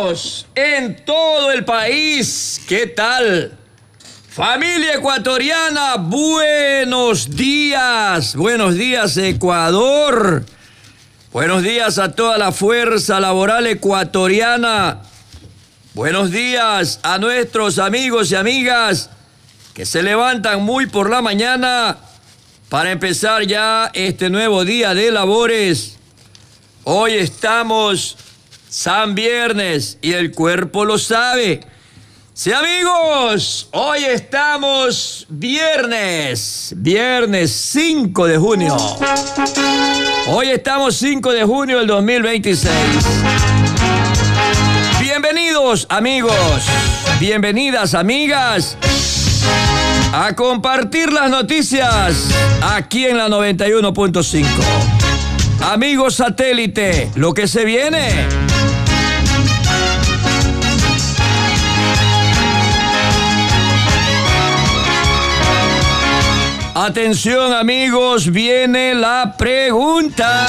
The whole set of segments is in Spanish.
amigos en todo el país, ¿qué tal? Familia ecuatoriana, buenos días Ecuador, buenos días a toda la fuerza laboral ecuatoriana, buenos días a nuestros amigos y amigas que se levantan muy por la mañana para empezar ya este nuevo día de labores. Hoy estamos San Viernes y el cuerpo lo sabe. Sí, amigos, hoy estamos viernes 5 de junio. Hoy estamos 5 de junio del 2026. Bienvenidos, amigos, bienvenidas, amigas, a compartir las noticias aquí en la 91.5. Amigos satélite, lo que se viene. Atención, amigos, viene la pregunta.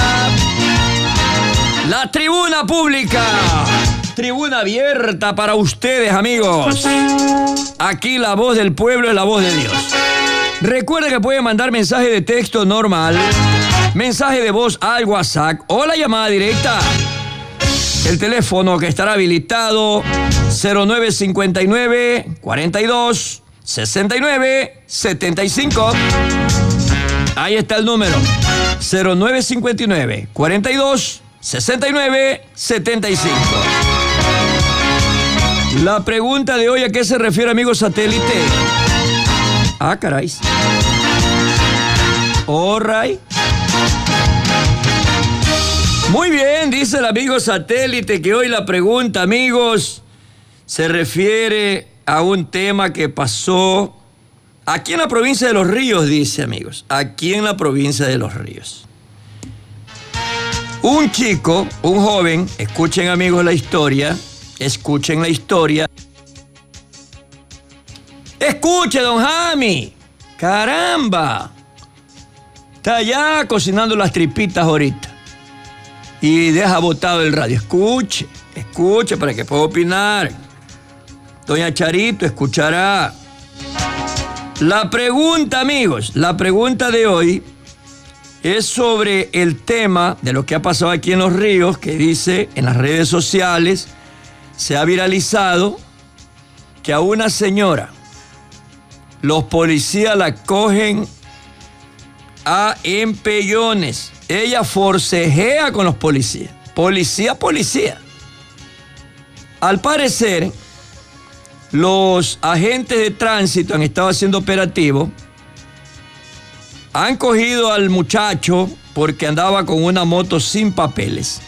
La tribuna pública. Tribuna abierta para ustedes, amigos. Aquí la voz del pueblo es la voz de Dios. Recuerden que pueden mandar mensaje de texto normal, mensaje de voz al WhatsApp o la llamada directa. El teléfono que estará habilitado 0959 42 69 75. Ahí está el número 0959 42 69 75. La pregunta de hoy, ¿a qué se refiere, amigos satélite? Ah, caray. All right. Muy bien, dice el amigo satélite que hoy la pregunta, amigos, se refiere a un tema que pasó aquí en la provincia de Los Ríos, dice, amigos, aquí en la provincia de Los Ríos. Un chico, un joven, escuchen, amigos, la historia, escuchen la historia. Escuche, don Jami, caramba, está allá cocinando las tripitas ahorita y deja botado el radio. Escuche para que pueda opinar. Doña Charito escuchará. La pregunta, amigos, la pregunta de hoy es sobre el tema de lo que ha pasado aquí en Los Ríos, que dice en las redes sociales, se ha viralizado que a una señora los policías la cogen a empellones. Ella forcejea con los policías. Policía. Al parecer, los agentes de tránsito han estado haciendo operativo. Han cogido al muchacho porque andaba con una moto sin papeles.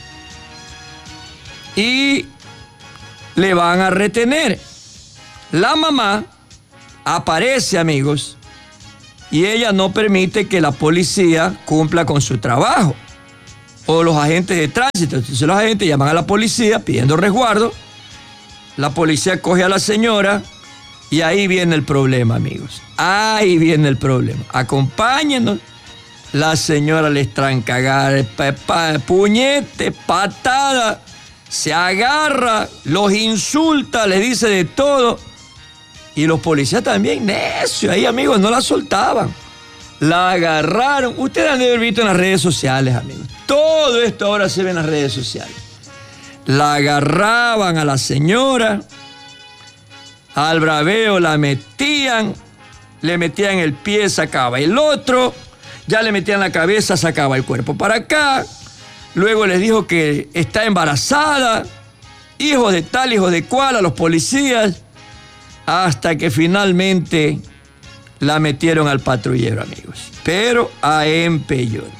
Y le van a retener. La mamá aparece, amigos, y ella no permite que la policía cumpla con su trabajo. O los agentes de tránsito. Entonces los agentes llaman a la policía pidiendo resguardo. La policía coge a la señora y ahí viene el problema, amigos. Ahí viene el problema. Acompáñenos. La señora les tranca puñete, patada, se agarra, los insulta, les dice de todo. Y los policías también, necios, ahí, amigos, no la soltaban. La agarraron. Ustedes han de haber visto en las redes sociales, amigos. Todo esto ahora se ve en las redes sociales. La agarraban a la señora, al braveo la metían, le metían el pie, sacaba el otro, ya le metían la cabeza, sacaba el cuerpo para acá, luego les dijo que está embarazada, hijos de tal, hijos de cual, a los policías, hasta que finalmente la metieron al patrullero, amigos, pero a empellones.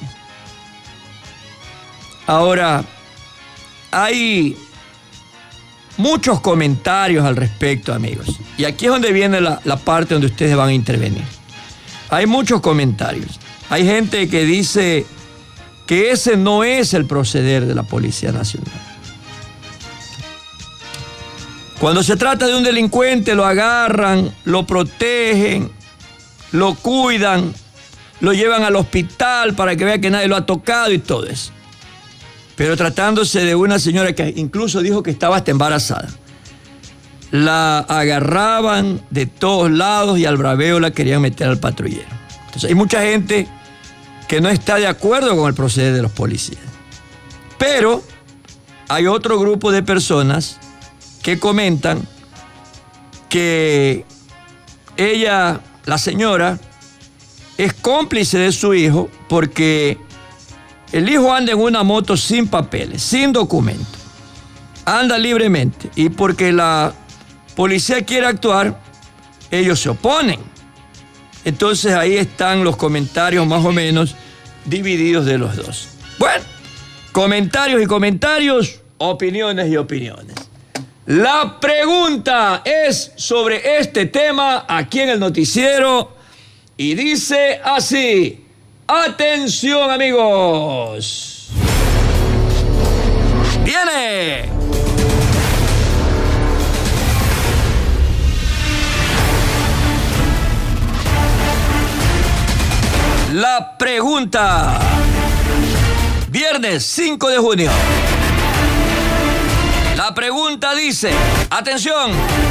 Ahora, hay muchos comentarios al respecto, amigos. Y aquí es donde viene la parte donde ustedes van a intervenir. Hay muchos comentarios. Hay gente que dice que ese no es el proceder de la Policía Nacional. Cuando se trata de un delincuente, lo agarran, lo protegen, lo cuidan, lo llevan al hospital para que vea que nadie lo ha tocado y todo eso. pero tratándose de una señora que incluso dijo que estaba hasta embarazada. La agarraban de todos lados y al braveo la querían meter al patrullero. Entonces hay mucha gente que no está de acuerdo con el proceder de los policías. Pero hay otro grupo de personas que comentan que ella, la señora, es cómplice de su hijo porque el hijo anda en una moto sin papeles, sin documento, anda libremente, y porque la policía quiere actuar, ellos se oponen. Entonces ahí están los comentarios más o menos divididos de los dos. Bueno, comentarios y comentarios, opiniones y opiniones. La pregunta es sobre este tema aquí en el noticiero y dice así. ¡Atención, amigos! ¡Viene! La pregunta. Viernes 5 de junio. La pregunta dice, atención.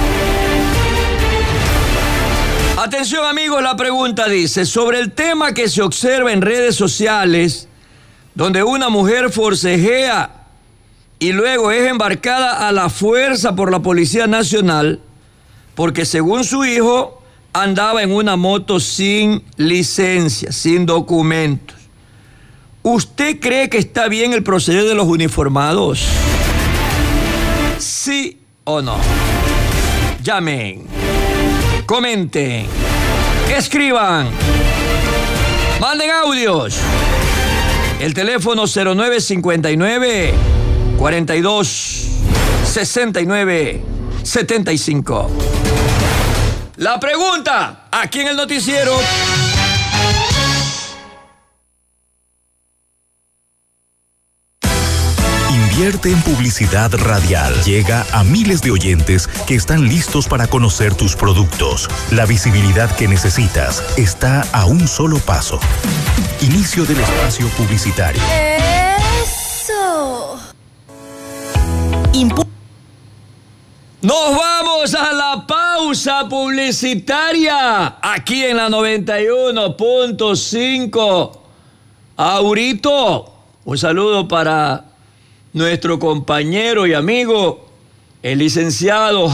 Atención, amigos, la pregunta dice, sobre el tema que se observa en redes sociales, donde una mujer forcejea y luego es embarcada a la fuerza por la Policía Nacional, porque según su hijo andaba en una moto sin licencia, sin documentos. ¿Usted cree que está bien el proceder de los uniformados? ¿Sí o no? Llamen, comenten, escriban, manden audios. El teléfono 0959 42 69 75. La pregunta aquí en el noticiero. Invierte en publicidad radial. Llega a miles de oyentes que están listos para conocer tus productos. La visibilidad que necesitas está a un solo paso. Inicio del espacio publicitario. ¡Eso! Nos vamos a la pausa publicitaria aquí en la 91.5. Aurito, un saludo para nuestro compañero y amigo, el licenciado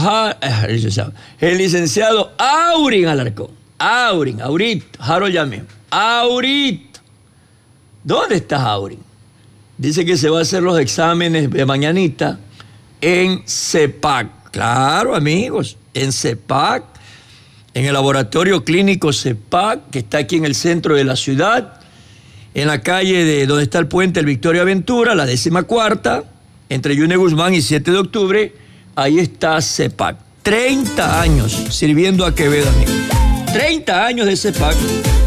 Aurin Alarcón. Aurito, Harold Yamé. Aurito. ¿Dónde estás, Aurin? Dice que se va a hacer los exámenes de mañanita en CEPAC. Claro, amigos, en CEPAC, en el laboratorio clínico CEPAC, que está aquí en el centro de la ciudad, en la calle de donde está el puente El Victoria Aventura, la 14ª, entre Yune Guzmán y 7 de octubre, ahí está CEPAC. 30 años sirviendo a Quevedo, amigos. 30 años de CEPAC.